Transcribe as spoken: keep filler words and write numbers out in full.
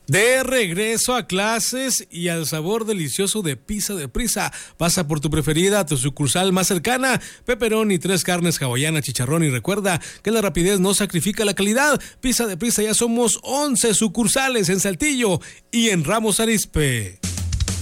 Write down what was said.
De regreso a clases y al sabor delicioso de Pizza de Prisa. Pasa por tu preferida, tu sucursal más cercana. Pepperoni, tres carnes, hawaiana, chicharrón, y recuerda que la rapidez no sacrifica la calidad. Pizza de Prisa, ya somos once sucursales en Saltillo y en Ramos Arizpe.